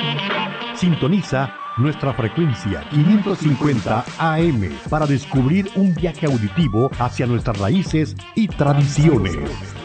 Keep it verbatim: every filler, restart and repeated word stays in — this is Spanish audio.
Sintoniza nuestra frecuencia quinientos cincuenta A M para descubrir un viaje auditivo hacia nuestras raíces y tradiciones.